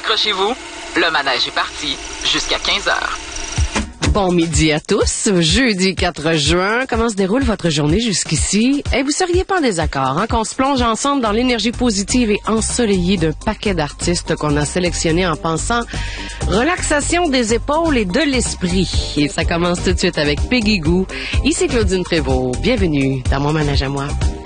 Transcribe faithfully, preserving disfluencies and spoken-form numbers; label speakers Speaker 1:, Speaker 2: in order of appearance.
Speaker 1: accrochez-vous, le manège est parti jusqu'à quinze heures.
Speaker 2: Bon midi à tous. Jeudi quatre juin, comment se déroule votre journée jusqu'ici? Et vous seriez pas en désaccord, hein, qu'on se plonge ensemble dans l'énergie positive et ensoleillée d'un paquet d'artistes qu'on a sélectionnés en pensant relaxation des épaules et de l'esprit. Et ça commence tout de suite avec Peggy Gou. Ici Claudine Prévost. Bienvenue dans mon manège à moi.